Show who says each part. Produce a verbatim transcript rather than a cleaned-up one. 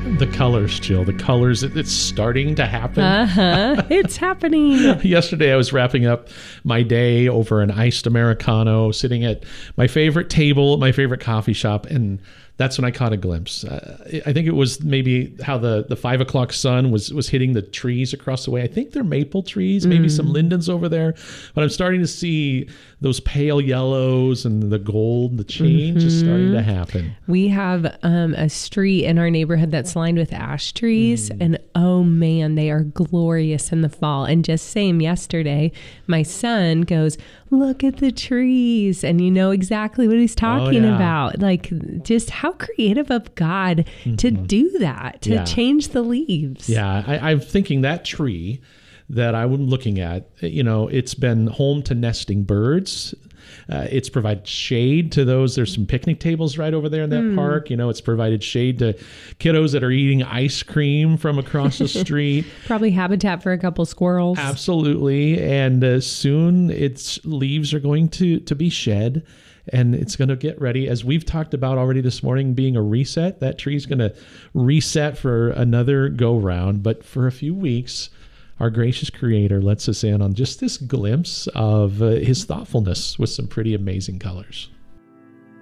Speaker 1: The colors, Jill, the colors, it, it's starting to happen.
Speaker 2: Uh-huh. It's happening.
Speaker 1: Yesterday, I was wrapping up my day over an iced Americano, sitting at my favorite table at my favorite coffee shop, and that's when I caught a glimpse. Uh, I think it was maybe how the, the five o'clock sun was, was hitting the trees across the way. I think they're maple trees, maybe mm. some lindens over there. But I'm starting to see those pale yellows and the gold, the change mm-hmm. is starting to happen.
Speaker 2: We have um, a street in our neighborhood that's lined with ash trees. Mm. And oh man, they are glorious in the fall. And just same yesterday, my son goes, look at the trees. And you know exactly what he's talking oh, yeah. about. Like just how creative of God mm-hmm. to do that, to yeah. change the leaves.
Speaker 1: Yeah, I, I'm thinking that tree that I'm looking at, you know, it's been home to nesting birds. Uh, it's provided shade to those. There's some picnic tables right over there in that mm. park. You know, it's provided shade to kiddos that are eating ice cream from across the street.
Speaker 2: Probably habitat for a couple squirrels.
Speaker 1: Absolutely. And uh, soon its leaves are going to, to be shed. And it's going to get ready, as we've talked about already this morning, being a reset. That tree's going to reset for another go-round. But for a few weeks, our gracious Creator lets us in on just this glimpse of uh, his thoughtfulness with some pretty amazing colors.